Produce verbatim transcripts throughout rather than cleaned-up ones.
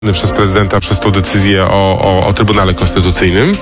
przez prezydenta przez tą decyzję o, o, o Trybunale Konstytucyjnym.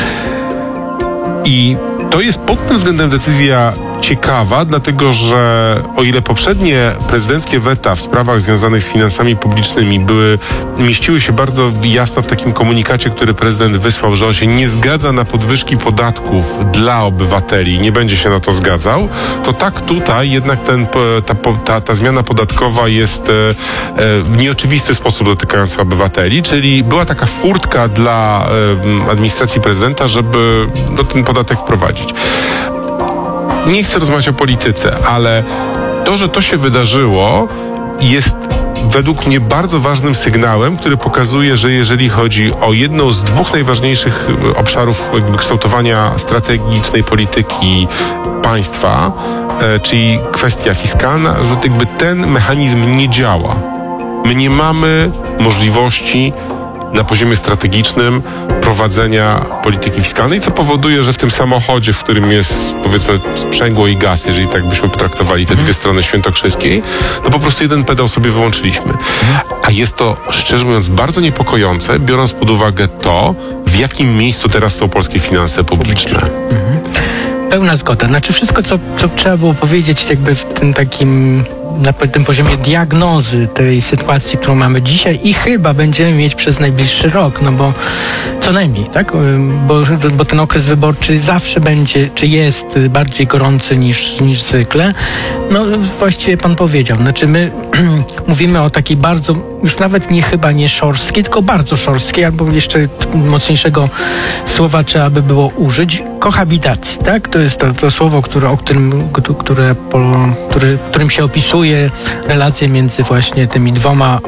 I to jest pod tym względem decyzja ciekawa, dlatego że o ile poprzednie prezydenckie weta w sprawach związanych z finansami publicznymi były, mieściły się bardzo jasno w takim komunikacie, który prezydent wysłał, że on się nie zgadza na podwyżki podatków dla obywateli, nie będzie się na to zgadzał, to tak tutaj jednak ten, ta, ta, ta zmiana podatkowa jest e, w nieoczywisty sposób dotykająca obywateli, czyli była taka furtka dla e, administracji prezydenta, żeby no, ten podatek wprowadzić. Nie chcę rozmawiać o polityce, ale to, że to się wydarzyło, jest według mnie bardzo ważnym sygnałem, który pokazuje, że jeżeli chodzi o jedną z dwóch najważniejszych obszarów jakby kształtowania strategicznej polityki państwa, e, czyli kwestia fiskalna, że jakby ten mechanizm nie działa. My nie mamy możliwości na poziomie strategicznym prowadzenia polityki fiskalnej, co powoduje, że w tym samochodzie, w którym jest powiedzmy sprzęgło i gaz, jeżeli tak byśmy potraktowali te dwie strony świętokrzyskiej, no po prostu jeden pedał sobie wyłączyliśmy. A jest to, szczerze mówiąc, bardzo niepokojące, biorąc pod uwagę to, w jakim miejscu teraz są polskie finanse publiczne. Mhm. Pełna zgoda. Znaczy wszystko, co, co trzeba było powiedzieć jakby w tym takim na tym poziomie diagnozy tej sytuacji, którą mamy dzisiaj i chyba będziemy mieć przez najbliższy rok, no bo co najmniej, tak? Bo, bo ten okres wyborczy zawsze będzie, czy jest bardziej gorący niż, niż zwykle. No właściwie pan powiedział, znaczy my mówimy o takiej bardzo, już nawet nie chyba nie szorstkiej, tylko bardzo szorstkiej, albo jeszcze mocniejszego słowa trzeba by było użyć, kohabitacji, tak? To jest to, to słowo, które, o którym, które, po, który, którym się opisuje relacje między właśnie tymi dwoma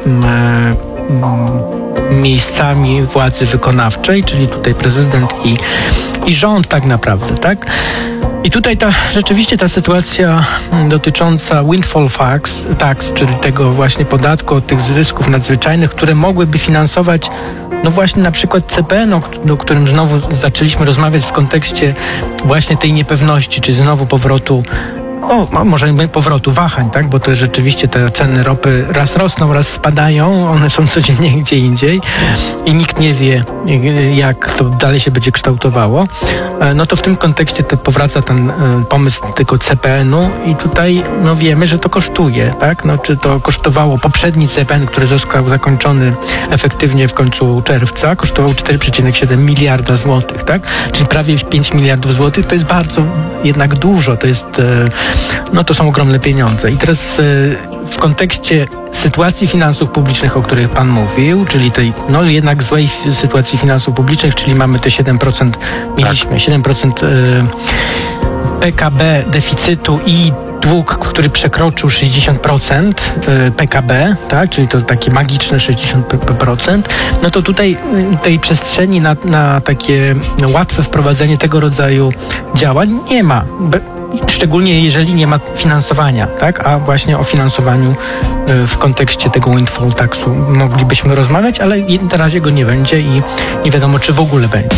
e, miejscami władzy wykonawczej, czyli tutaj prezydent i, i rząd tak naprawdę, tak? I tutaj ta, rzeczywiście ta sytuacja dotycząca windfall tax, tax, czyli tego właśnie podatku od tych zysków nadzwyczajnych, które mogłyby finansować no właśnie na przykład C P N, o, o którym znowu zaczęliśmy rozmawiać w kontekście właśnie tej niepewności, czy znowu powrotu O, może nie powrotu, wahań, tak? Bo to rzeczywiście te ceny ropy raz rosną, raz spadają, one są codziennie gdzie indziej i nikt nie wie, jak to dalej się będzie kształtowało. No to w tym kontekście to powraca ten pomysł tego C P N-u i tutaj no wiemy, że to kosztuje, tak? No czy to kosztowało poprzedni C P N, który został zakończony efektywnie w końcu czerwca, kosztował cztery przecinek siedem miliarda złotych, tak? Czyli prawie pięć miliardów złotych, to jest bardzo jednak dużo, to jest no to są ogromne pieniądze. I teraz w kontekście sytuacji finansów publicznych, o których pan mówił, czyli tej no jednak złej sytuacji finansów publicznych, czyli mamy te siedem procent, mieliśmy tak. siedem procent P K B deficytu i dług, który przekroczył sześćdziesiąt procent P K B, tak, czyli to takie magiczne sześćdziesiąt procent, no to tutaj tej przestrzeni na, na takie łatwe wprowadzenie tego rodzaju działań nie ma. Szczególnie jeżeli nie ma finansowania, tak? A właśnie o finansowaniu w kontekście tego windfall taxu moglibyśmy rozmawiać, ale na razie go nie będzie i nie wiadomo, czy w ogóle będzie.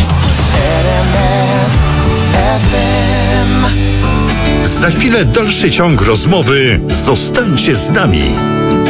Za chwilę dalszy ciąg rozmowy. Zostańcie z nami.